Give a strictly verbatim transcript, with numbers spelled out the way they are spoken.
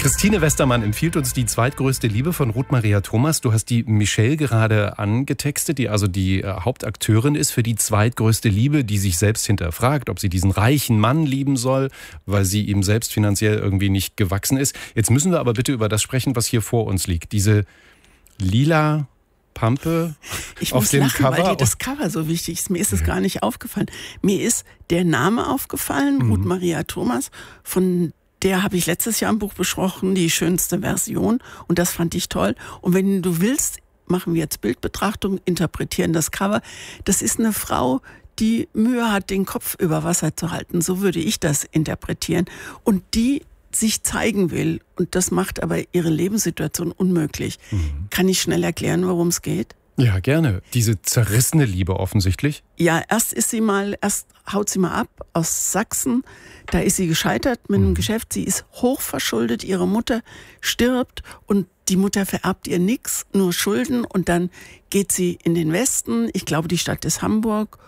Christine Westermann empfiehlt uns Die zweitgrößte Liebe von Ruth Maria Thomas. Du hast die Michelle gerade angetextet, die also die äh, Hauptakteurin ist für Die zweitgrößte Liebe, die sich selbst hinterfragt, ob sie diesen reichen Mann lieben soll, weil sie ihm selbst finanziell irgendwie nicht gewachsen ist. Jetzt müssen wir aber bitte über das sprechen, was hier vor uns liegt. Diese lila Pampe ich auf muss dem lachen, Cover. weil dir das Cover so wichtig ist. Mir ist es ja. gar nicht aufgefallen. Mir ist der Name aufgefallen, mhm. Ruth Maria Thomas, von der habe ich letztes Jahr im Buch besprochen, die schönste Version. Und das fand ich toll. Und wenn du willst, machen wir jetzt Bildbetrachtung, interpretieren das Cover. Das ist eine Frau, die Mühe hat, den Kopf über Wasser zu halten. So würde ich das interpretieren. Und die sich zeigen will. Und das macht aber ihre Lebenssituation unmöglich. Mhm. Kann ich schnell erklären, worum es geht? Ja, gerne. Diese zerrissene Liebe offensichtlich. Ja, erst ist sie mal, erst haut sie mal ab aus Sachsen. Da ist sie gescheitert mit einem mhm. Geschäft. Sie ist hochverschuldet. Ihre Mutter stirbt und die Mutter vererbt ihr nichts, nur Schulden. Und dann geht sie in den Westen. Ich glaube, die Stadt ist Hamburg.